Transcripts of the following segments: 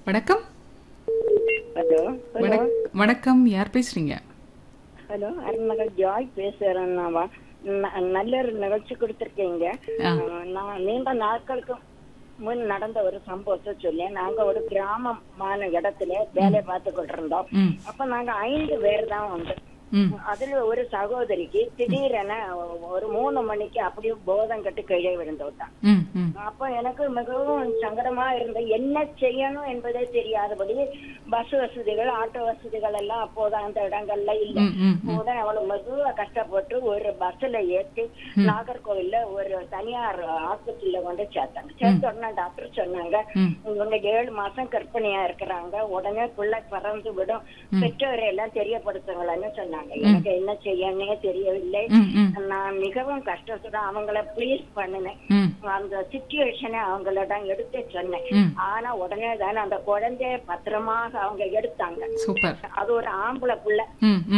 வணக்கம். Hello hello வணக்கம். யார் பேசுறீங்க? ஹலோ அருண்மகள் ஜாய் பேசுறேன். நல்ல ஒரு நிகழ்ச்சி கொடுத்துருக்கீங்க. நான் நீண்ட நாட்களுக்கு முன் நடந்த ஒரு சம்பவத்தை சொல்லி, நாங்க ஒரு கிராமமான இடத்துல வேலை பார்த்து கொண்டிருந்தோம். அப்ப நாங்க 5 பேர் தான் உண்டு. அதுல ஒரு சகோதரிக்கு திடீரென ஒரு 3 மணிக்கு அப்படியே போதம் கட்டு கீழே விழுந்து விட்டான். அப்ப எனக்கு மிகவும் சங்கடமா இருந்த, என்ன செய்யணும் என்பதே தெரியாதபடி பஸ் வசதிகள் ஆட்டோ வசதிகள் எல்லாம் அப்போதான் அந்த இடங்கள்ல இல்ல. அப்போதான் அவ்வளவு மெதுவா கஷ்டப்பட்டு ஒரு பஸ்ல ஏற்றி நாகர்கோவில்ல ஒரு தனியார் ஆஸ்பத்திரியில கொண்டு சேர்த்தாங்க. சேர்த்த உடனே டாக்டர் சொன்னாங்க, இவங்க 7 மாசம் கர்ப்பிணியா இருக்கிறாங்க, உடனே பிள்ளை பிறந்து விடும், பெற்றோரை எல்லாம் தெரியப்படுத்துங்களன்னு சொன்னாங்க. எனக்கு என்ன செய்யணும்னே தெரியவில்லை. நான் மிகவும் கஷ்டத்தோட அவங்கள ப்ளீஸ் பண்ணினேன். அந்த சிச்சுவேஷனை அவங்களிடம் எடுத்து சொன்னேன். ஆனா உடனே தானே அந்த குழந்தைய பத்திரமாக அவங்க எடுத்தாங்க. அது ஒரு ஆம்பளை பிள்ளை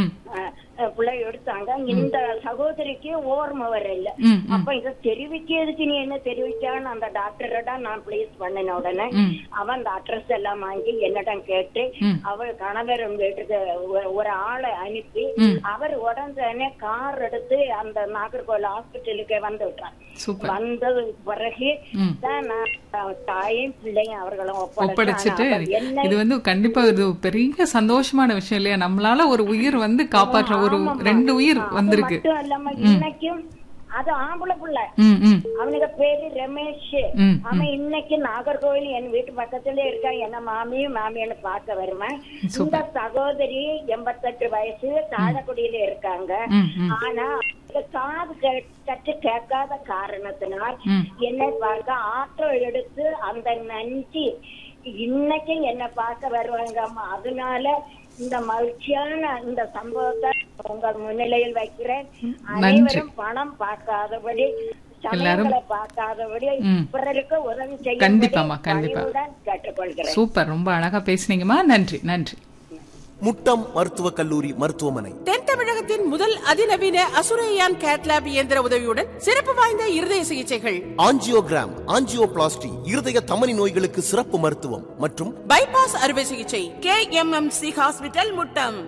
எடுத்தாங்க. இந்த சகோதரிக்கு ஓர்ம வர இல்ல. அப்ப இத தெரிவிக்கிறதுக்கு நீ என்ன தெரிவிச்சான்னு அந்த டாக்டரிடம் நான் ப்ளீஸ் பண்ணின உடனே அவன் அந்த அட்ரஸ் எல்லாம் வாங்கி என்னிடம் கேட்டு அவள் கணவர் வீட்டுக்கு ஒரு ஆளை அனுப்பி அவர் உடனே கார் எடுத்து அந்த நாகர்கோவில் ஹாஸ்பிட்டலுக்கு வந்து விட்டார். வந்தது பிறகு தான் நான் தாயும் பிள்ளையும் அவர்களும் ஒப்படைச்சிட்டு, இது வந்து கண்டிப்பா இது பெரிய சந்தோஷமான விஷயம் இல்லையா? நம்மளால ஒரு உயிர் வந்து காப்பாற்ற, ஒரு 2 உயிர் வந்திருக்கு. இன்னைக்கும் அது ஆம்பளை பிள்ளை, அவனுக்கு பேரு ரமேஷ். அவன் இன்னைக்கு நாகர்கோவில் என் வீட்டு பக்கத்துல இருக்கா. என்ன மாமியன்னு பார்க்க வருவேன். இந்த சகோதரி 88 வயசு தாழக்குடியில இருக்காங்க. ஆனா காது கட்டு கேட்காத காரணத்தினால் என்னை பார்க்க ஆட்டோ எடுத்து அந்த நன்றி இன்னைக்கு என்ன பார்க்க வருவாங்க. அதனால இந்த மகிழ்ச்சியான இந்த சம்பவத்தை உங்கள் முன்னிலையில் வைக்கிறேன். அனைவரும் பணம் பார்க்காதபடி, சமயங்களை பார்க்காதபடி பிறருக்கு உதவி செய்ய கண்டிப்பாமா கண்டிப்பா கேட்டுக்கொள்கிறேன். சூப்பர், ரொம்ப அழகா பேசுனீங்கம்மா. நன்றி நன்றி. முட்டம் மருத்துவக் கல்லூரி மருத்துவமனை தென் தமிழகத்தின் முதல் அதிநவீன அசுரையான் கேட்லாப் இயந்திர உதவியுடன் சிறப்பு வாய்ந்த இருதய சிகிச்சைகள், ஆஞ்சியோகிராம், ஆஞ்சியோபிளாஸ்டி, இருதய தமனி நோய்களுக்கு சிறப்பு மருத்துவம் மற்றும் பைபாஸ் அறுவை சிகிச்சை. KMMC hospital Muttam.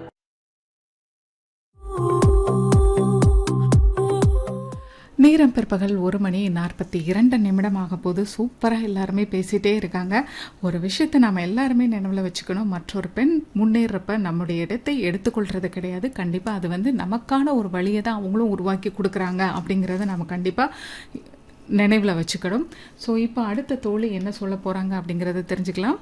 நேரம் பிற்பகல் 1:42 ஆக போது. சூப்பராக எல்லாருமே பேசிகிட்டே இருக்காங்க. ஒரு விஷயத்தை நாம் எல்லாருமே நினைவில் வச்சுக்கணும், மற்றொரு பெண் முன்னேறப்ப நம்முடைய இடத்தை எடுத்துக்கொள்கிறது கிடையாது. கண்டிப்பாக அது வந்து நமக்கான ஒரு வழியை தான் அவங்களும் உருவாக்கி கொடுக்குறாங்க அப்படிங்கிறத நம்ம கண்டிப்பாக நினைவில் வச்சுக்கணும். ஸோ இப்போ அடுத்த தோழி என்ன சொல்ல போகிறாங்க அப்படிங்கிறத தெரிஞ்சுக்கலாம்.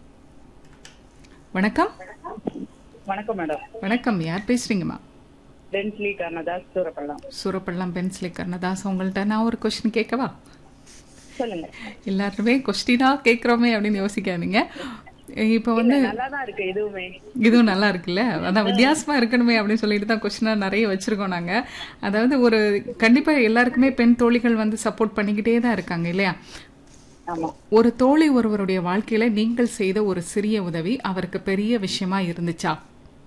வணக்கம். வணக்கம் மேடம். வணக்கம், யார் பேசுகிறீங்கம்மா? பென்ஸ்லி கர்ணதாஸ், சூரப்பள்ளம். பென்ஸ்லி கர்ணதாஸ், உங்கள்கிட்ட நான் ஒரு கொஸ்டின் கேட்கவா? சொல்லுங்க. எல்லாருமே கொஸ்டினா கேட்குறோமே அப்படின்னு யோசிக்காதீங்க. இப்போ வந்து இதுவும் நல்லா இருக்குல்ல, அதான் வித்தியாசமா இருக்கணுமே அப்படின்னு சொல்லிட்டு தான் கொஸ்டினா நிறைய வச்சிருக்கோம் நாங்க. அதாவது ஒரு கண்டிப்பா எல்லாருக்குமே பெண் தோழிகள் வந்து சப்போர்ட் பண்ணிக்கிட்டே தான் இருக்காங்க இல்லையா? ஒரு தோழி ஒருவருடைய வாழ்க்கையில நீங்கள் செய்த ஒரு சிறிய உதவி அவருக்கு பெரிய விஷயமா இருந்துச்சா?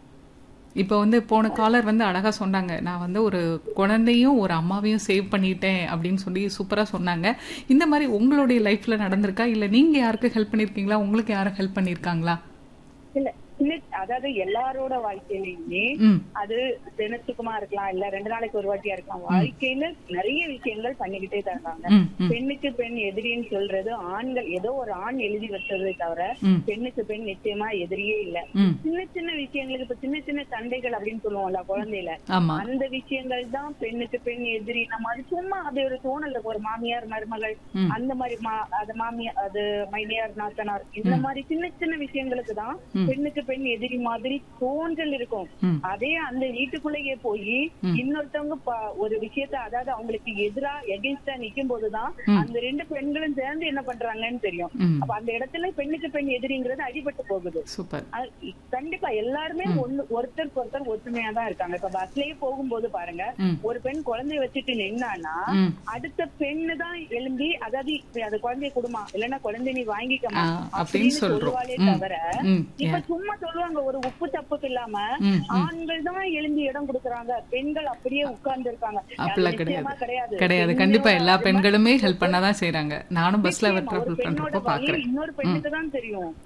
இப்போ வந்து போன காலர் வந்து அழகா சொன்னாங்க, நான் வந்து ஒரு குழந்தையும் ஒரு அம்மாவையும் சேவ் பண்ணிட்டேன் அப்படின்னு சொல்லி சூப்பரா சொன்னாங்க. இந்த மாதிரி உங்களுடைய லைஃப்ல நடந்திருக்கா? இல்ல நீங்க யாருக்கு ஹெல்ப் பண்ணிருக்கீங்களா? உங்களுக்கு யாரும் ஹெல்ப் பண்ணிருக்காங்களா? இல்ல, அதாவது எல்லாரோட வாழ்க்கையிலுமே அது தினத்துக்குமா இருக்கலாம், இல்ல 2 நாளைக்கு ஒரு வாட்டியா இருக்கலாம். வாழ்க்கையில நிறைய விஷயங்கள் பண்ணிக்கிட்டே தான் இருக்காங்க. பெண்ணுக்கு பெண் எதிரின்னு சொல்றது ஆண்கள் ஏதோ ஒரு ஆண் எழுதி வச்சதை தவிர பெண்ணுக்கு பெண் நிச்சயமா எதிரியே இல்ல. சின்ன சின்ன விஷயங்களுக்கு, இப்ப சின்ன சின்ன சண்டைகள் அப்படின்னு சொல்லுவோம்ல குழந்தையில, அந்த விஷயங்கள் தான் பெண்ணுக்கு பெண் எதிரி. நம்ம அது சும்மா அது ஒரு தோணல் இருக்கும். ஒரு மாமியார் மருமகள் அந்த மாதிரி, அது மாமியார், அது மைனியார் நாத்தனார், இந்த மாதிரி சின்ன சின்ன விஷயங்களுக்கு தான் பெண்ணுக்கு பெண் எதிரி மாதிரி தோன்றல் இருக்கும். அதே அந்த வீட்டுக்குள்ளேயே போய் இன்னொருத்தவங்க ஒரு விஷயத்த, அதாவது அவங்களுக்கு எதிரா எகென்ஸ்டா நிக்கும் போதுதான் அந்த 2 பெண்களும் சேர்ந்து என்ன பண்றாங்கன்னு தெரியும். அப்ப அந்த இடத்துல பெண்ணுக்கு பெண் எதிரிங்கிறது அடிபட்டு போகுது. கண்டிப்பா எல்லாருமே ஒருத்தருக்கு ஒருத்தர் ஒற்றுமையா தான் இருக்காங்க. இப்ப பஸ்லயே போகும்போது பாருங்க, ஒரு பெண் குழந்தைய வச்சுட்டு நின்னானா அடுத்த பெண்ணு தான் எழும்பி, அதாவது அது குழந்தைய கொடுமா, இல்லன்னா குழந்தை நீ வாங்கிக்கமா அப்படின்னு சொல்லுவாளே தவிர, இப்ப சும்மா சொல்லுவாங்க ஒரு உப்பு தப்புக்கு இல்லாம ஆண்கள் தான் எழுந்து இடம் கொடுக்கறாங்க, பெண்கள் அப்படியே உட்கார்ந்து இருக்காங்க. கிடையாது. கண்டிப்பா எல்லா பெண்களுமே ஹெல்ப் பண்ணாதான் செய்யறாங்க. நானும் பஸ்ல டிராவல் பண்றப்போ பாக்குறேன். இன்னொரு பெண்ணுக்கு தான் தெரியும்